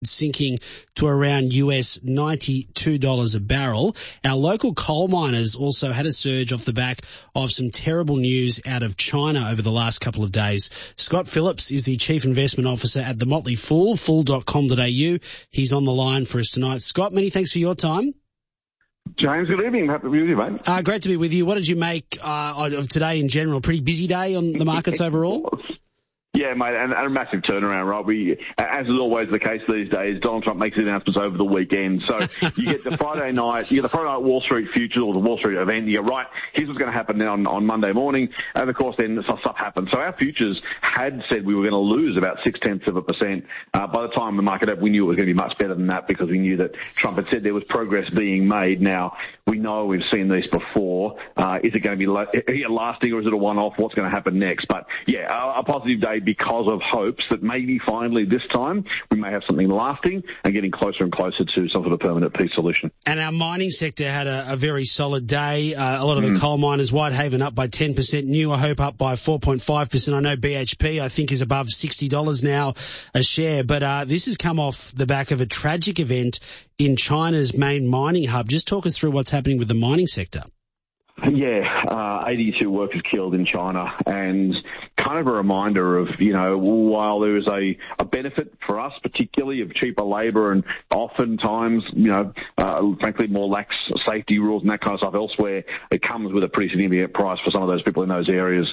sinking to around US $92 a barrel. Our local coal miners also had a surge off the back of some terrible news out of China over the last couple of days. Scott Phillips is the Chief Investment Officer at the Motley Fool, fool.com.au. He's on the line for us tonight. Scott, many thanks for your time. James, good evening. Happy to be with you, mate. Great to be with you. What did you make of today in general? Pretty busy day on the markets overall? Yeah, mate, and a massive turnaround, right? As is always the case these days, Donald Trump makes his announcements over the weekend. So you get the Friday night Wall Street futures or the Wall Street event. You go, right, here's what's going to happen now on Monday morning. And of course, then stuff happened. So our futures had said we were going to lose about 0.6%. By the time the market opened, we knew it was going to be much better than that because we knew that Trump had said there was progress being made. Now, we know we've seen these before. Is it going to be lasting or is it a one-off? What's going to happen next? But yeah, a positive day because of hopes that maybe finally this time we may have something lasting and getting closer and closer to some sort of permanent peace solution. And our mining sector had a very solid day. A lot of the coal miners, Whitehaven up by 10%, New Hope up by 4.5%. I know BHP, I think, is above $60 now a share. But this has come off the back of a tragic event in China's main mining hub. Just talk us through what's happening with the mining sector. Yeah, 82 workers killed in China, and kind of a reminder of, while there is a benefit for us, particularly of cheaper labour and oftentimes, frankly, more lax safety rules and that kind of stuff elsewhere, it comes with a pretty significant price for some of those people in those areas.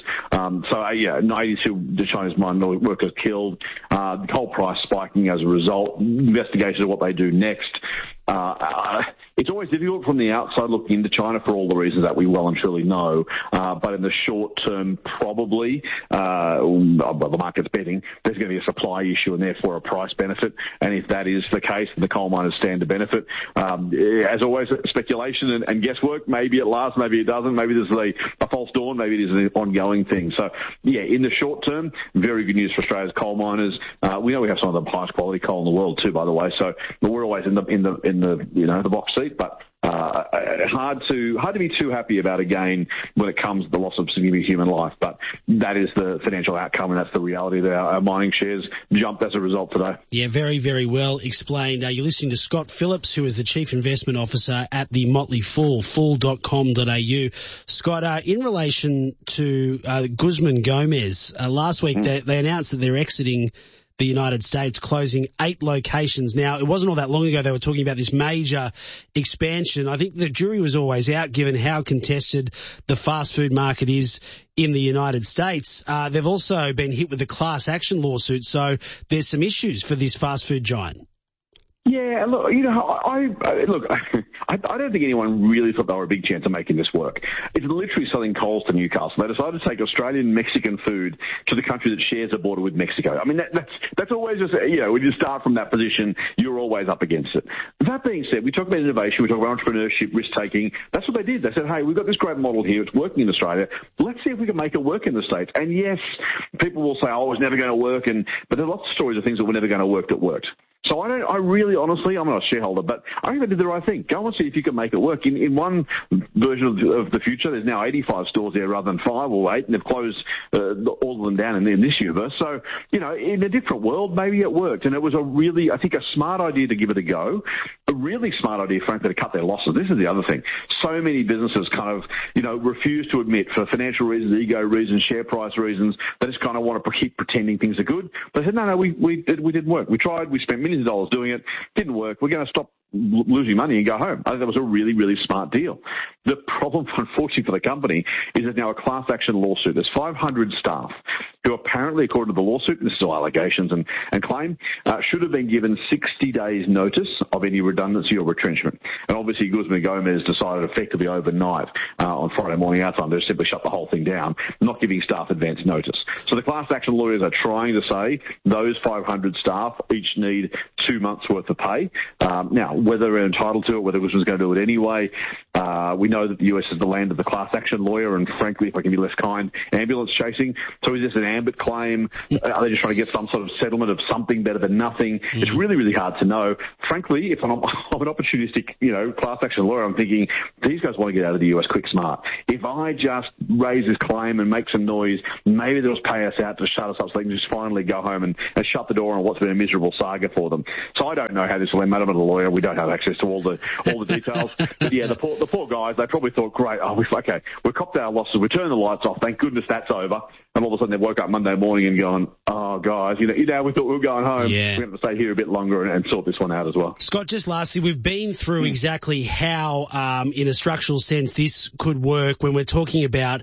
82 Chinese mine workers killed, the coal price spiking as a result, investigations of what they do next. It's always difficult from the outside looking into China for all the reasons that we well and truly know. But in the short term, probably, the market's betting, there's going to be a supply issue and therefore a price benefit. And if that is the case, then the coal miners stand to benefit. As always, speculation and guesswork. Maybe it lasts, maybe it doesn't. Maybe this is a false dawn. Maybe it is an ongoing thing. So, yeah, in the short term, very good news for Australia's coal miners. We know we have some of the highest quality coal in the world too, by the way. So we're always in the box seat, but hard to be too happy about again when it comes to the loss of significant human life. But that is the financial outcome, and that's the reality that our mining shares jumped as a result today. Yeah, very, very well explained. You're listening to Scott Phillips, who is the Chief Investment Officer at the Motley Fool, fool.com.au. Scott, in relation to Guzman Gomez, last week they announced that they're exiting the United States, closing 8 locations. Now, it wasn't all that long ago they were talking about this major expansion. I think the jury was always out given how contested the fast food market is in the United States. They've also been hit with a class action lawsuit, so there's some issues for this fast food giant. Yeah, look, I don't think anyone really thought they were a big chance of making this work. It's literally selling coals to Newcastle. They decided to take Australian Mexican food to the country that shares a border with Mexico. I mean, that's always just, when you start from that position, you're always up against it. That being said, we talk about innovation, we talk about entrepreneurship, risk-taking. That's what they did. They said, hey, we've got this great model here. It's working in Australia. Let's see if we can make it work in the States. And yes, people will say, oh, it's never going to work. But there are lots of stories of things that were never going to work that worked. So honestly, I'm not a shareholder, but I think they did the right thing. Go and see if you can make it work. In one version of the future, there's now 85 stores there rather than 5 or 8, and they've closed all of them down in this universe. So, in a different world, maybe it worked. And it was I think a smart idea to give it a go. A really smart idea, frankly, to cut their losses. This is the other thing. So many businesses kind of, refuse to admit for financial reasons, ego reasons, share price reasons. They just kind of want to keep pretending things are good. They said, no, we didn't work. We tried. We spent millions of dollars doing it. Didn't work. We're going to stop losing money and go home. I think that was a really, really smart deal. The problem, unfortunately, for the company is there's now a class action lawsuit. There's 500 staff who apparently, according to the lawsuit, and this is all allegations and claim, should have been given 60 days notice of any redundancy or retrenchment. And obviously, Guzman Gomez decided effectively overnight on Friday morning our time to simply shut the whole thing down, not giving staff advance notice. So the class action lawyers are trying to say those 500 staff each need 2 months worth of pay. Now, whether they're entitled to it, whether Guzman's going to do it anyway, We know that the US is the land of the class action lawyer, and frankly, if I can be less kind, ambulance chasing. So is this an ambit claim? Are they just trying to get some sort of settlement of something better than nothing? It's really, really hard to know. Frankly, if I'm an opportunistic, class action lawyer, I'm thinking these guys want to get out of the US quick smart. If I just raise this claim and make some noise, maybe they'll just pay us out to shut us up so they can just finally go home and shut the door on what's been a miserable saga for them. So I don't know how this will end. I'm not a lawyer. We don't have access to all the details. But yeah, the poor guys, they probably thought, great, we've copped our losses, we turned the lights off, thank goodness that's over. And all of a sudden they woke up Monday morning and going, oh guys, we thought we were going home. Yeah. We're going to stay here a bit longer and sort this one out as well. Scott, just lastly, we've been through exactly how, in a structural sense, this could work when we're talking about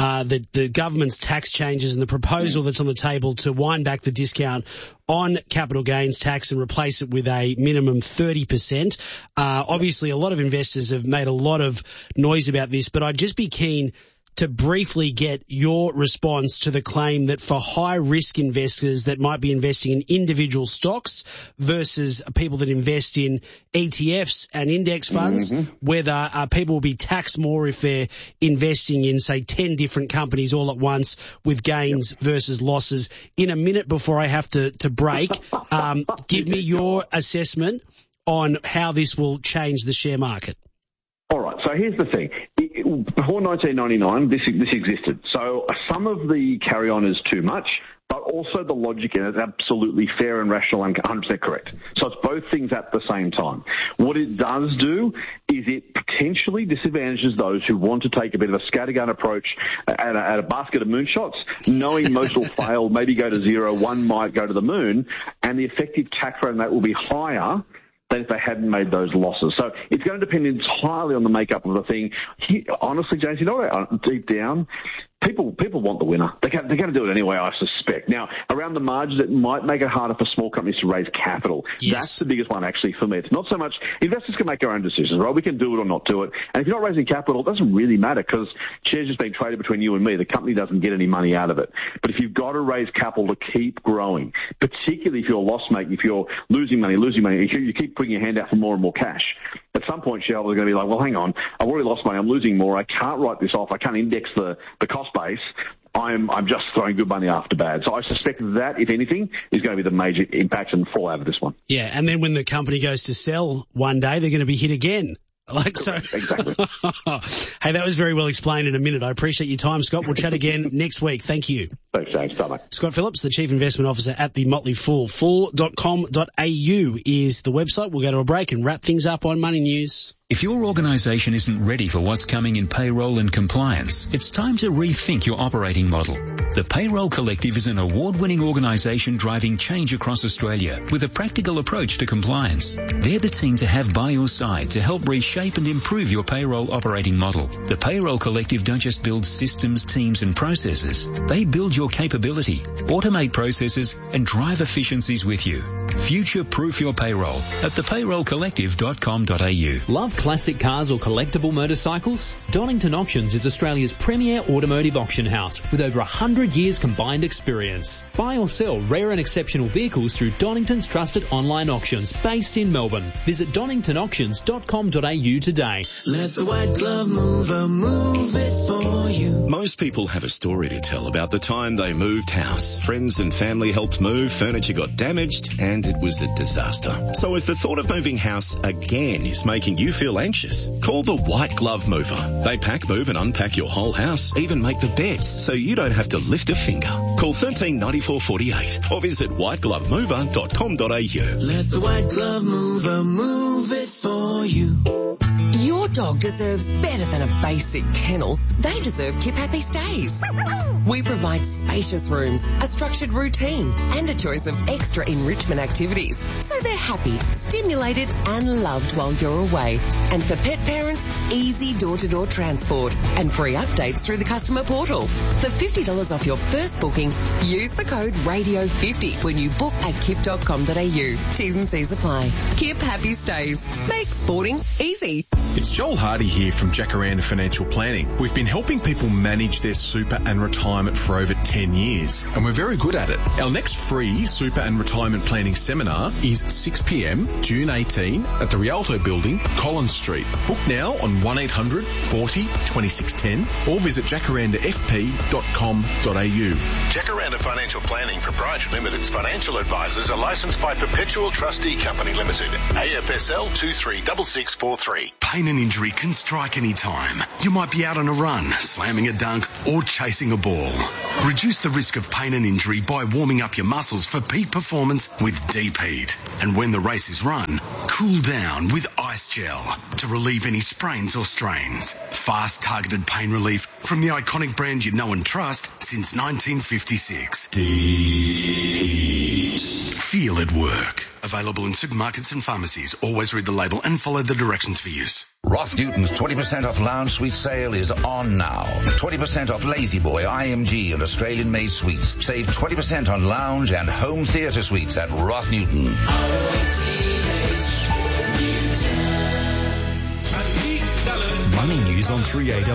the government's tax changes and the proposal that's on the table to wind back the discount on capital gains tax and replace it with a minimum 30%. Obviously, a lot of investors have made a lot of noise about this, but I'd just be keen to briefly get your response to the claim that for high-risk investors that might be investing in individual stocks versus people that invest in ETFs and index funds, whether people will be taxed more if they're investing in, say, 10 different companies all at once with gains versus losses. In a minute before I have to break, give me your assessment on how this will change the share market. All right, so here's the thing. Before 1999, this existed. So some of the carry-on is too much, but also the logic in it is absolutely fair and rational and 100% correct. So it's both things at the same time. What it does do is it potentially disadvantages those who want to take a bit of a scattergun approach at a basket of moonshots, knowing most will fail, maybe go to zero, one might go to the moon, and the effective tax rate on that will be higher than if they hadn't made those losses. So it's going to depend entirely on the makeup of the thing. Honestly, James, deep down, people want the winner. They're going to do it anyway, I suspect. Now, around the margins, it might make it harder for small companies to raise capital. Yes. That's the biggest one, actually, for me. It's not so much investors can make their own decisions, right? We can do it or not do it. And if you're not raising capital, it doesn't really matter because shares just being traded between you and me. The company doesn't get any money out of it. But if you've got to raise capital to keep growing, particularly if you're loss-making, if you're losing money, you keep putting your hand out for more and more cash. At some point, shareholders are going to be like, well, hang on, I've already lost money, I'm losing more, I can't write this off, I can't index the cost base, I'm just throwing good money after bad. So I suspect that, if anything, is going to be the major impact and fallout of this one. Yeah, and then when the company goes to sell one day, they're going to be hit again. Exactly. Hey, that was very well explained in a minute. I appreciate your time, Scott. We'll chat again next week. Thank you. Thanks, James. Bye, mate. Scott Phillips, the Chief Investment Officer at the Motley Fool. Fool.com.au is the website. We'll go to a break and wrap things up on Money News. If your organisation isn't ready for what's coming in payroll and compliance, it's time to rethink your operating model. The Payroll Collective is an award-winning organisation driving change across Australia with a practical approach to compliance. They're the team to have by your side to help reshape and improve your payroll operating model. The Payroll Collective don't just build systems, teams and processes. They build your capability, automate processes and drive efficiencies with you. Future-proof your payroll at thepayrollcollective.com.au. Love classic cars or collectible motorcycles? Donington Auctions is Australia's premier automotive auction house with over 100 years combined experience. Buy or sell rare and exceptional vehicles through Donington's trusted online auctions based in Melbourne. Visit doningtonauctions.com.au today. Let the white glove mover move it for you. Most people have a story to tell about the time they moved house. Friends and family helped move, furniture got damaged, and it was a disaster. So if the thought of moving house again is making you feel anxious, call the White Glove Mover. They pack, move and unpack your whole house, even make the beds so you don't have to lift a finger. Call 139448 or visit whiteglovemover.com.au. Let the White Glove Mover move it for you. Your dog deserves better than a basic kennel. They deserve Keep Happy Stays. We provide spacious rooms, a structured routine, and a choice of extra enrichment activities, so they're happy, stimulated, and loved while you're away. And for pet parents, easy door-to-door transport and free updates through the customer portal. For $50 off your first booking, use the code RADIO50 when you book at kip.com.au. T's and C's apply. Keep Happy Stays. Make sporting easy. It's John Joel Hardy here from Jacaranda Financial Planning. We've been helping people manage their super and retirement for over 10 years, and we're very good at it. Our next free super and retirement planning seminar is 6 p.m, June 18 at the Rialto Building, Collins Street. Book now on 1800 40 2610 or visit jacarandafp.com.au. Jacaranda Financial Planning Proprietary Limited's financial advisors are licensed by Perpetual Trustee Company Limited, AFSL 236643. Pain and injury can strike any time. You might be out on a run, slamming a dunk, or chasing a ball. Reduce the risk of pain and injury by warming up your muscles for peak performance with Deep Heat. And when the race is run, cool down with Ice Gel to relieve any sprains or strains. Fast, targeted pain relief from the iconic brand you know and trust since 1956. Deep Heat. Feel it work. Available in supermarkets and pharmacies. Always read the label and follow the directions for use. Roth Newton's 20% off lounge suite sale is on now. 20% off Lazy Boy, IMG and Australian-made suites. Save 20% on lounge and home theatre suites at Roth Newton. Money news on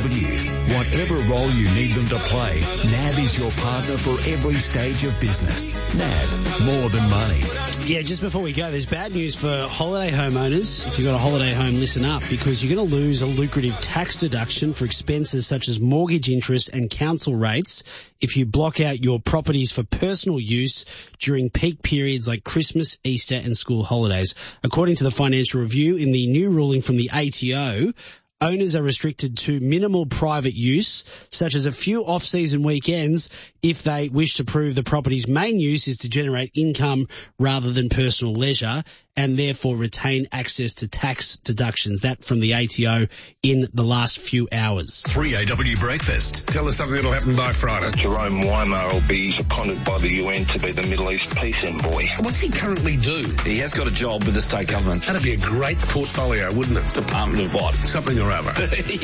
3AW. Whatever role you need them to play, NAB is your partner for every stage of business. NAB, more than money. Yeah, just before we go, there's bad news for holiday homeowners. If you've got a holiday home, listen up, because you're going to lose a lucrative tax deduction for expenses such as mortgage interest and council rates if you block out your properties for personal use during peak periods like Christmas, Easter and school holidays. According to the Financial Review, in the new ruling from the ATO, owners are restricted to minimal private use, such as a few off-season weekends, if they wish to prove the property's main use is to generate income rather than personal leisure, and therefore retain access to tax deductions. That from the ATO in the last few hours. 3AW Breakfast. Tell us something that'll happen by Friday. Jerome Weimar will be seconded by the UN to be the Middle East peace envoy. What's he currently do? He has got a job with the state government. That'd be a great portfolio, wouldn't it? Department of what? Something or other.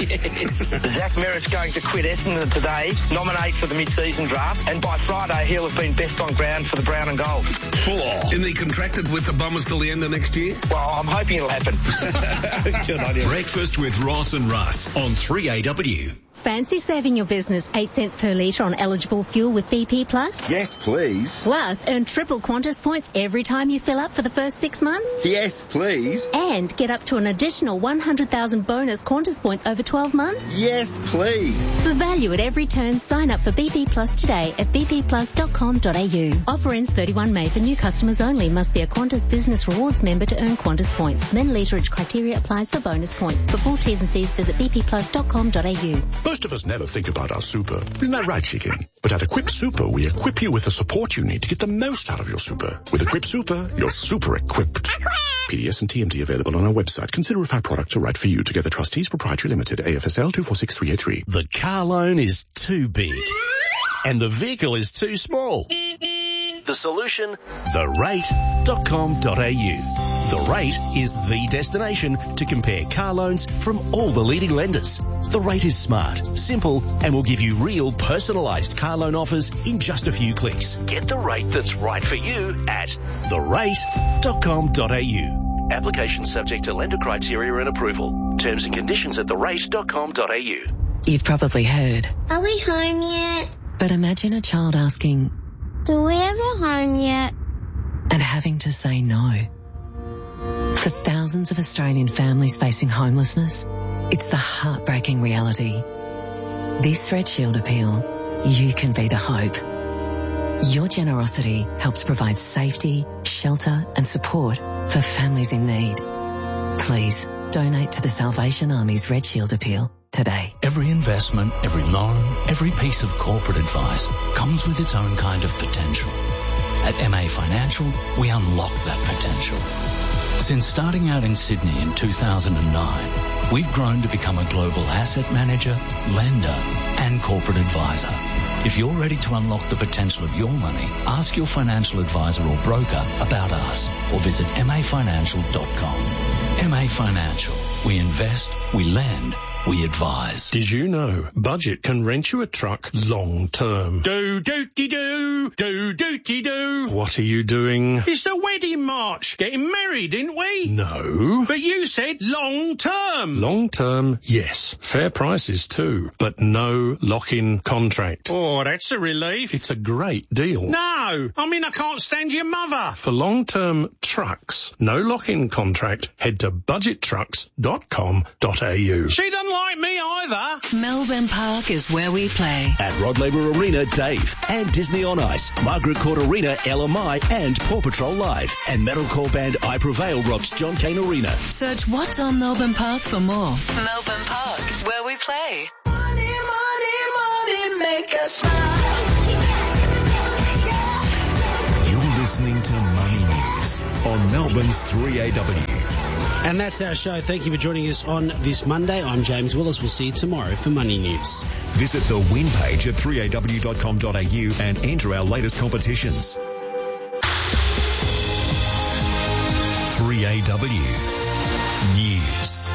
Yes. Zach Merritt's going to quit Essendon today, nominate for the mid-season draft, and by Friday he'll have been best on ground for the Brown and Gold. Isn't he contracted with the Bombers till the end of next year? Well, I'm hoping it'll happen. Good idea. Breakfast with Ross and Russ on 3AW. Fancy saving your business 8 cents per litre on eligible fuel with BP Plus? Yes, please. Plus, earn triple Qantas points every time you fill up for the first 6 months? Yes, please. And get up to an additional 100,000 bonus Qantas points over 12 months? Yes, please. For value at every turn, sign up for BP Plus today at bpplus.com.au. Offer ends 31 May for new customers only. Must be a Qantas Business Rewards member to earn Qantas points. Then literage criteria applies for bonus points. For full T's and C's, visit bpplus.com.au. Most of us never think about our super. Isn't that right, Chicken? But at Equip Super, we equip you with the support you need to get the most out of your super. With Equip Super, you're super equipped. PDS and TMT available on our website. Consider if our products are right for you. Together Trustees Proprietary Limited, AFSL 246383. The car loan is too big. And the vehicle is too small. The solution? therate.com.au. The Rate is the destination to compare car loans from all the leading lenders. The Rate is smart, simple, and will give you real personalised car loan offers in just a few clicks. Get the rate that's right for you at therate.com.au. Application subject to lender criteria and approval. Terms and conditions at therate.com.au. You've probably heard, "Are we home yet?" But imagine a child asking, "Do we have a home yet?" and having to say no. For thousands of Australian families facing homelessness, it's the heartbreaking reality. This Thread Shield appeal, you can be the hope. Your generosity helps provide safety, shelter and support for families in need. Please donate to the Salvation Army's Red Shield appeal today. Every investment, every loan, every piece of corporate advice comes with its own kind of potential. At MA Financial, we unlock that potential. Since starting out in Sydney in 2009, we've grown to become a global asset manager, lender, and corporate advisor. If you're ready to unlock the potential of your money, ask your financial advisor or broker about us or visit mafinancial.com. MA Financial. We invest, we lend, we advise. Did you know Budget can rent you a truck long term? Do-do-de-do, do-do-de-do. What are you doing? It's the wedding march. Getting married, didn't we? No. But you said long term. Long term, yes. Fair prices too, but no lock-in contract. Oh, that's a relief. It's a great deal. No, I mean I can't stand your mother. For long-term trucks, no lock-in contract, head to budgettrucks.com.au. She doesn't like me either. Melbourne Park is where we play. At Rod Laver Arena, Dave. And Disney on Ice, Margaret Court Arena, LMI, and Paw Patrol Live. And metalcore band I Prevail rocks John Cain Arena. Search What's on Melbourne Park for more. Melbourne Park, where we play. Money, money, money, make us smile. You're listening to Money News on Melbourne's 3AW. And that's our show. Thank you for joining us on this Monday. I'm James Willis. We'll see you tomorrow for Money News. Visit the win page at 3aw.com.au and enter our latest competitions. 3AW News.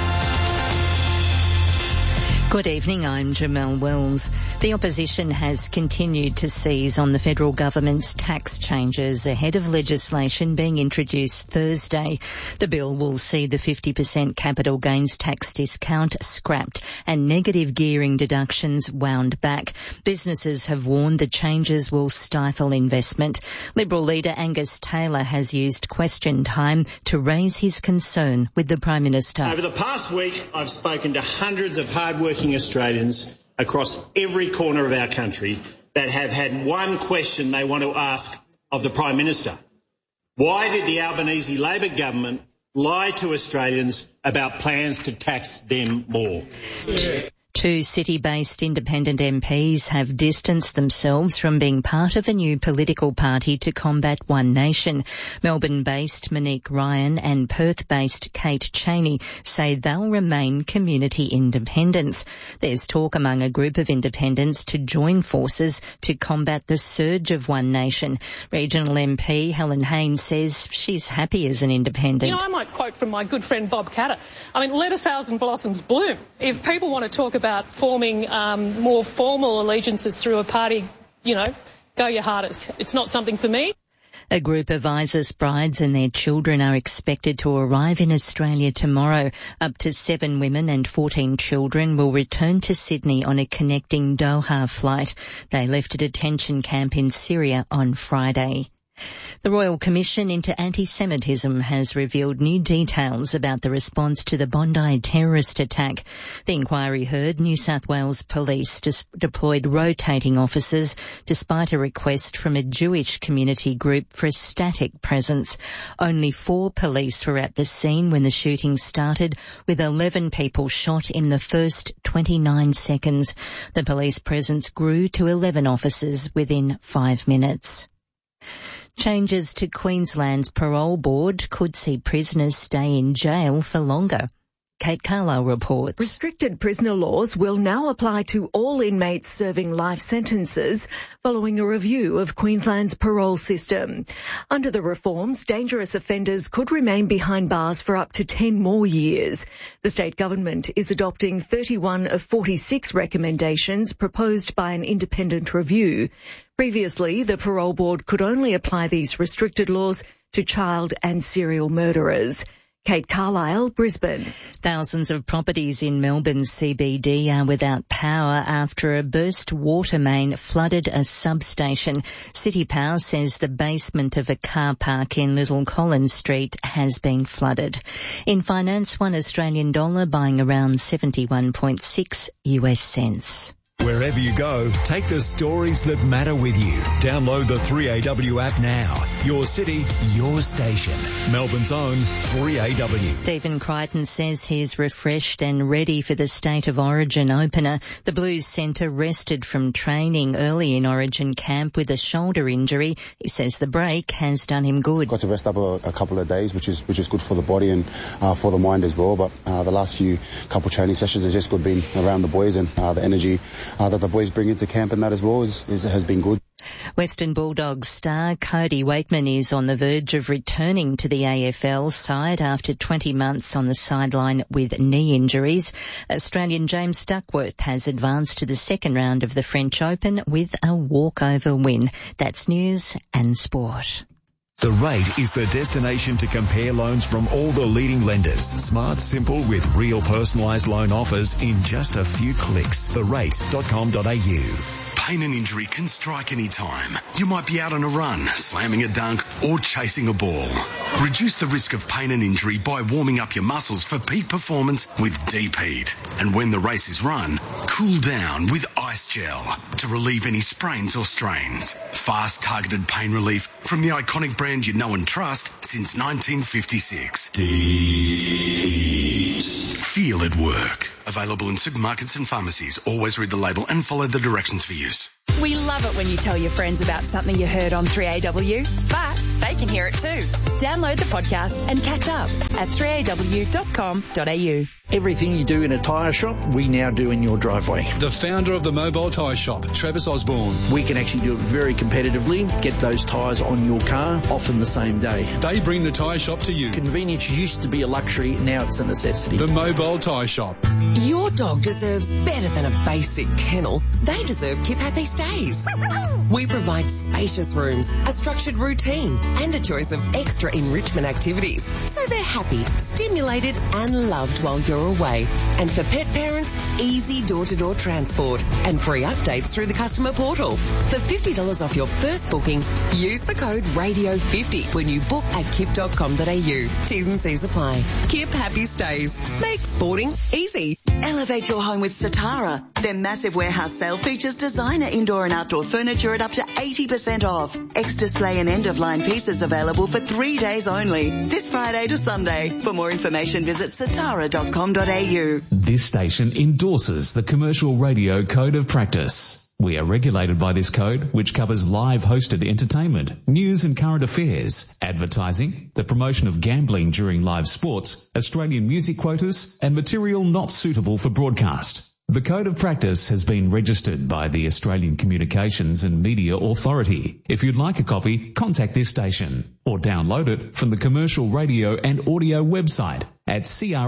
Good evening, I'm Jamelle Wells. The opposition has continued to seize on the federal government's tax changes ahead of legislation being introduced Thursday. The bill will see the 50% capital gains tax discount scrapped and negative gearing deductions wound back. Businesses have warned the changes will stifle investment. Liberal leader Angus Taylor has used question time to raise his concern with the Prime Minister. Over the past week, I've spoken to hundreds of hard-working Australians across every corner of our country that have had one question they want to ask of the Prime Minister. Why did the Albanese Labor government lie to Australians about plans to tax them more? Two city-based independent MPs have distanced themselves from being part of a new political party to combat One Nation. Melbourne-based Monique Ryan and Perth-based Kate Cheney say they'll remain community independents. There's talk among a group of independents to join forces to combat the surge of One Nation. Regional MP Helen Haynes says she's happy as an independent. You know, I might quote from my good friend Bob Catter. I mean, let 1,000 blossoms bloom. If people want to talk about forming more formal allegiances through a party, you know, go your hardest. It's not something for me. A group of ISIS brides and their children are expected to arrive in Australia tomorrow. Up to 7 women and 14 children will return to Sydney on a connecting Doha flight. They left a detention camp in Syria on Friday. The Royal Commission into Anti-Semitism has revealed new details about the response to the Bondi terrorist attack. The inquiry heard New South Wales Police deployed rotating officers despite a request from a Jewish community group for a static presence. Only 4 police were at the scene when the shooting started, with 11 people shot in the first 29 seconds. The police presence grew to 11 officers within 5 minutes. Changes to Queensland's parole board could see prisoners stay in jail for longer. Kate Carlisle reports. Restricted prisoner laws will now apply to all inmates serving life sentences following a review of Queensland's parole system. Under the reforms, dangerous offenders could remain behind bars for up to 10 more years. The state government is adopting 31 of 46 recommendations proposed by an independent review. Previously, the parole board could only apply these restricted laws to child and serial murderers. Kate Carlisle, Brisbane. Thousands of properties in Melbourne's CBD are without power after a burst water main flooded a substation. City Power says the basement of a car park in Little Collins Street has been flooded. In finance, one Australian dollar buying around 71.6 US cents. Wherever you go, take the stories that matter with you. Download the 3AW app now. Your city, your station. Melbourne's own 3AW. Stephen Crichton says he's refreshed and ready for the State of Origin opener. The Blues centre rested from training early in Origin camp with a shoulder injury. He says the break has done him good. Got to rest up a couple of days, which is good for the body and for the mind as well. But the last couple training sessions has just good being around the boys and the energy that the boys bring into camp and that as well has been good. Western Bulldogs star Cody Wakeman is on the verge of returning to the AFL side after 20 months on the sideline with knee injuries. Australian James Duckworth has advanced to the second round of the French Open with a walkover win. That's news and sport. The Rate is the destination to compare loans from all the leading lenders. Smart, simple, with real personalised loan offers in just a few clicks. therate.com.au. Pain and injury can strike any time. You might be out on a run, slamming a dunk, or chasing a ball. Reduce the risk of pain and injury by warming up your muscles for peak performance with Deep Heat. And when the race is run, cool down with Ice Gel to relieve any sprains or strains. Fast, targeted pain relief from the iconic brand you know and trust since 1956. Deep Heat. Feel it work. Available in supermarkets and pharmacies. Always read the label and follow the directions for use. We love it when you tell your friends about something you heard on 3AW, but they can hear it too. Download the podcast and catch up at 3aw.com.au. Everything you do in a tyre shop, we now do in your driveway. The founder of the Mobile Tyre Shop, Travis Osborne. We can actually do it very competitively, get those tyres on your car, often the same day. They bring the tyre shop to you. Convenience used to be a luxury, now it's a necessity. The Mobile Tyre Shop. Your dog deserves better than a basic kennel. They deserve Keep Happy Stays. We provide spacious rooms, a structured routine, and a choice of extra enrichment activities, so they're happy, stimulated, and loved while you're away. And for pet parents, easy door-to-door transport and free updates through the customer portal. For $50 off your first booking, use the code RADIO50 when you book at kip.com.au. T's and C's apply. Kip Happy Stays. Make sporting easy. Elevate your home with Satara. Their massive warehouse sale features designer indoor and outdoor furniture at up to 80% off. Ex-display and end-of-line pieces available for 3 days only. This Friday to Sunday. For more information, visit satara.com.au. This station endorses the Commercial Radio Code of Practice. We are regulated by this code, which covers live hosted entertainment, news and current affairs, advertising, the promotion of gambling during live sports, Australian music quotas, and material not suitable for broadcast. The Code of Practice has been registered by the Australian Communications and Media Authority. If you'd like a copy, contact this station or download it from the Commercial Radio and Audio website at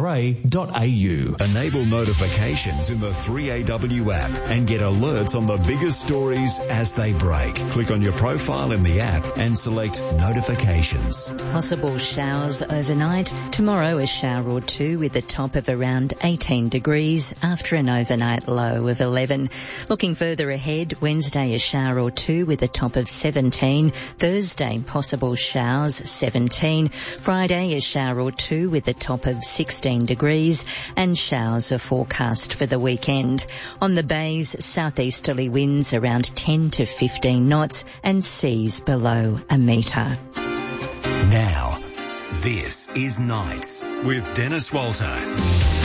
cra.au. Enable notifications in the 3AW app and get alerts on the biggest stories as they break. Click on your profile in the app and select notifications. Possible showers overnight. Tomorrow a shower or two with a top of around 18 degrees after an overnight low of 11. Looking further ahead, Wednesday a shower or two with a top of 17. Thursday possible showers 17. Friday a shower or two with a top of 16 degrees, and showers are forecast for the weekend. On the bays, southeasterly winds around 10 to 15 knots and seas below a metre. Now, this is Nights with Dennis Walter.